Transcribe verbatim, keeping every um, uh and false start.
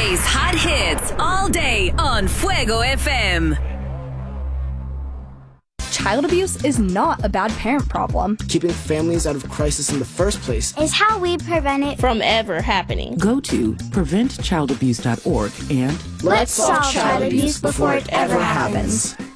Today's hot hits all day on Fuego F M. Child abuse is not a bad parent problem. Keeping families out of crisis in the first place is how we prevent it from ever happening. Go to prevent child abuse dot org and let's solve child abuse before it ever happens.